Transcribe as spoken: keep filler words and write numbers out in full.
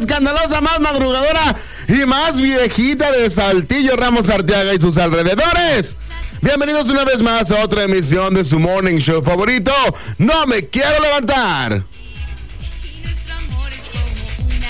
escandalosa, más madrugadora y más viejita de Saltillo, Ramos Arteaga y sus alrededores. Bienvenidos una vez más a otra emisión de su morning show favorito, No Me Quiero Levantar.